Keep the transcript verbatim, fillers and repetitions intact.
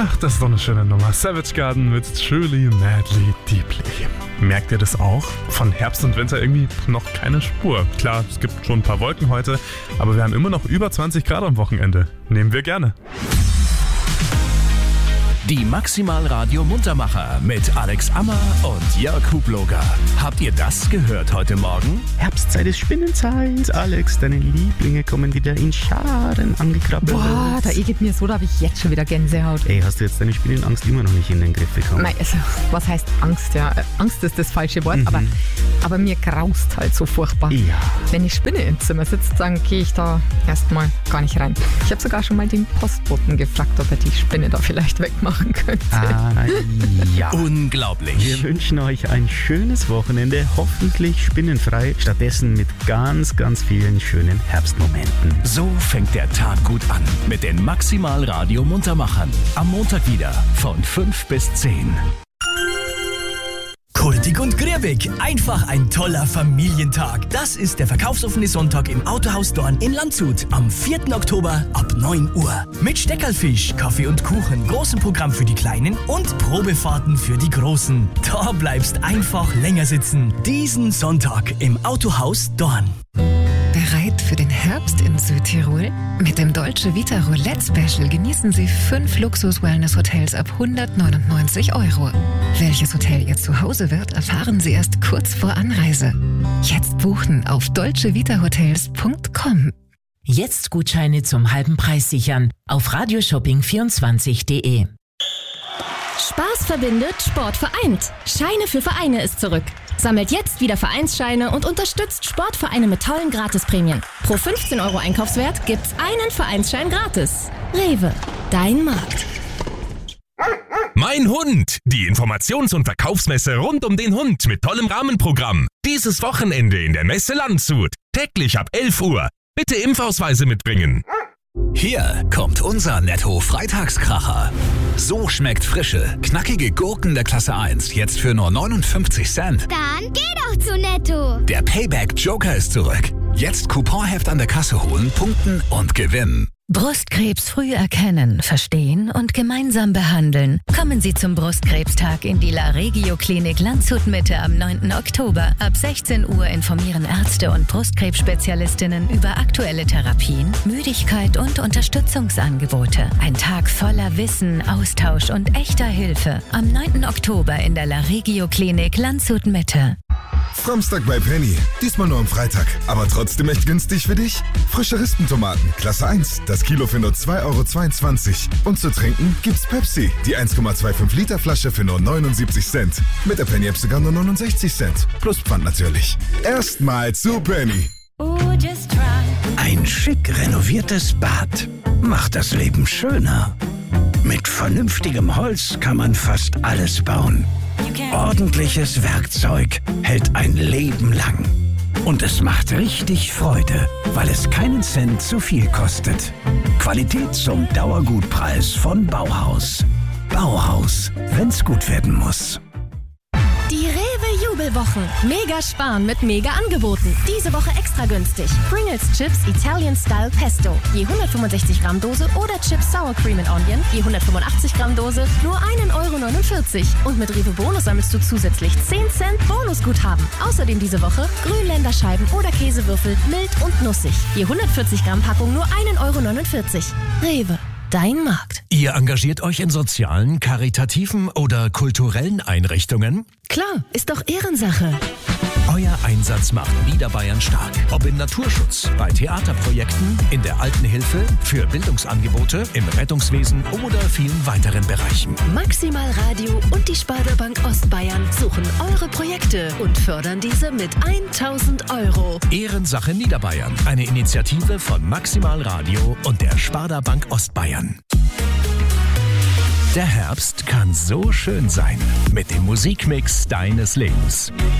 Ach, das ist doch eine schöne Nummer. Savage Garden mit Truly, Madly, Deeply. Merkt ihr das auch? Von Herbst und Winter irgendwie noch keine Spur. Klar, es gibt schon ein paar Wolken heute, aber wir haben immer noch über zwanzig Grad am Wochenende. Nehmen wir gerne. Die Maximal Radio Muntermacher mit Alex Ammer und Jörg Hubloger. Habt ihr das gehört heute Morgen? Herbstzeit ist Spinnenzeit. Alex, deine Lieblinge kommen wieder in Scharen angekrabbelt. Boah, da geht mir so, da habe ich jetzt schon wieder Gänsehaut. Ey, hast du jetzt deine Spinnenangst immer noch nicht in den Griff bekommen? Nein, also, was heißt Angst? Ja, Angst ist das falsche Wort, mhm. aber, aber mir graust halt so furchtbar. Ja. Wenn eine Spinne im Zimmer sitzt, dann gehe ich da erstmal gar nicht rein. Ich habe sogar schon mal den Postboten gefragt, ob er die Spinne da vielleicht wegmacht. Könnte. Ah, ja. Unglaublich. Wir wünschen euch ein schönes Wochenende, hoffentlich spinnenfrei, stattdessen mit ganz, ganz vielen schönen Herbstmomenten. So fängt der Tag gut an mit den Maximal Radio Muntermachern. Am Montag wieder von fünf bis zehn. Kultig und griebig, einfach ein toller Familientag. Das ist der verkaufsoffene Sonntag im Autohaus Dorn in Landshut am vierten Oktober ab neun Uhr. Mit Steckerlfisch, Kaffee und Kuchen, großem Programm für die Kleinen und Probefahrten für die Großen. Da bleibst einfach länger sitzen. Diesen Sonntag im Autohaus Dorn. Bereit für den Herbst in Südtirol? Mit dem Dolce Vita Roulette Special genießen Sie fünf Luxus-Wellness-Hotels ab hundertneunundneunzig Euro. Welches Hotel Ihr Zuhause wird, erfahren Sie erst kurz vor Anreise. Jetzt buchen auf dolce vita hotels punkt com. Jetzt Gutscheine zum halben Preis sichern auf radioshopping vierundzwanzig punkt de. Spaß verbindet, Sport vereint. Scheine für Vereine ist zurück. Sammelt jetzt wieder Vereinsscheine und unterstützt Sportvereine mit tollen Gratisprämien. Pro fünfzehn Euro Einkaufswert gibt's einen Vereinsschein gratis. Rewe, dein Markt. Mein Hund! Die Informations- und Verkaufsmesse rund um den Hund mit tollem Rahmenprogramm. Dieses Wochenende in der Messe Landshut. Täglich ab elf Uhr. Bitte Impfausweise mitbringen. Hier kommt unser Netto-Freitagskracher. So schmeckt frische, knackige Gurken der Klasse eins jetzt für nur neunundfünfzig Cent. Dann geh doch zu Netto. Der Payback-Joker ist zurück. Jetzt Couponheft an der Kasse holen, punkten und gewinnen. Brustkrebs früh erkennen, verstehen und gemeinsam behandeln. Kommen Sie zum Brustkrebstag in die La Regio Klinik Landshut Mitte am neunten Oktober. Ab sechzehn Uhr informieren Ärzte und Brustkrebsspezialistinnen über aktuelle Therapien, Müdigkeit und Unterstützungsangebote. Ein Tag voller Wissen, Austausch und echter Hilfe. Am neunten Oktober in der La Regio Klinik Landshut Mitte. Samstag bei Penny. Diesmal nur am Freitag. Aber trotzdem echt günstig für dich. Frische Rispentomaten, Klasse eins. Das Kilo für nur zwei Euro zweiundzwanzig. Und zu trinken gibt's Pepsi. Die eins Komma fünfundzwanzig Liter Flasche für nur neunundsiebzig Cent. Mit der Penny-App sogar nur neunundsechzig Cent. Plus Pfand natürlich. Erstmal zu Penny. Ein schick renoviertes Bad macht das Leben schöner. Mit vernünftigem Holz kann man fast alles bauen. Ordentliches Werkzeug hält ein Leben lang. Und es macht richtig Freude, weil es keinen Cent zu viel kostet. Qualität zum Dauergutpreis von Bauhaus. Bauhaus, wenn's gut werden muss. Die Rewe Jubelwochen. Mega sparen mit mega Angeboten. Diese Woche extra günstig. Pringles Chips Italian Style Pesto. Je hundertfünfundsechzig Gramm Dose oder Chips Sour Cream and Onion. Je hundertfünfundachtzig Gramm Dose. Nur einen Euro neunundvierzig. Und mit Rewe Bonus sammelst du zusätzlich zehn Cent Bonusguthaben. Außerdem diese Woche Grünländerscheiben oder Käsewürfel mild und nussig. Je hundertvierzig Gramm Packung nur einen Euro neunundvierzig. Rewe. Dein Markt. Ihr engagiert euch in sozialen, karitativen oder kulturellen Einrichtungen? Klar, ist doch Ehrensache. Euer Einsatz macht Niederbayern stark. Ob im Naturschutz, bei Theaterprojekten, in der Altenhilfe, für Bildungsangebote, im Rettungswesen oder vielen weiteren Bereichen. Maximal Radio und die Sparda Bank Ostbayern suchen eure Projekte und fördern diese mit tausend Euro. Ehrensache Niederbayern. Eine Initiative von Maximal Radio und der Sparda Bank Ostbayern. Der Herbst kann so schön sein mit dem Musikmix deines Lebens.